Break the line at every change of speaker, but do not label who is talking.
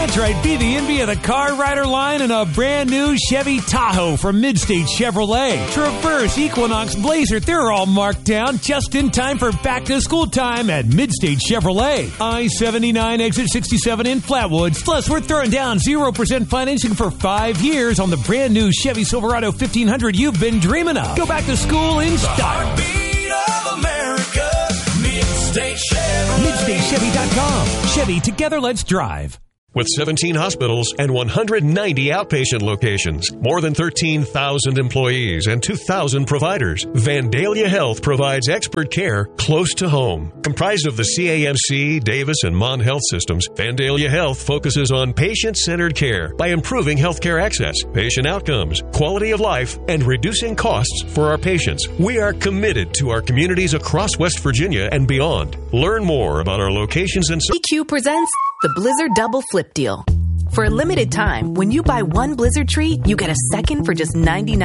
That's right. Be the envy of the Car Rider line in a brand new Chevy Tahoe from Midstate Chevrolet. Traverse, Equinox, Blazer, they're all marked down just in time for back-to-school time at Midstate Chevrolet. I-79, exit 67 in Flatwoods. Plus, we're throwing down 0% financing for 5 years on the brand new Chevy Silverado 1500 you've been dreaming of. Go back to school in style.
Heartbeat of America, Midstate Chevrolet.
MidstateChevy.com. Chevy, together let's drive.
With 17 hospitals and 190 outpatient locations, more than 13,000 employees and 2,000 providers, Vandalia Health provides expert care close to home. Comprised of the CAMC, Davis, and Mon Health systems, Vandalia Health focuses on patient-centered care by improving healthcare access, patient outcomes, quality of life, and reducing costs for our patients. We are committed to our communities across West Virginia and beyond. Learn more about our locations and
EQ presents the Blizzard Double Flip Deal. For a limited time, when you buy one Blizzard treat, you get a second for just $99.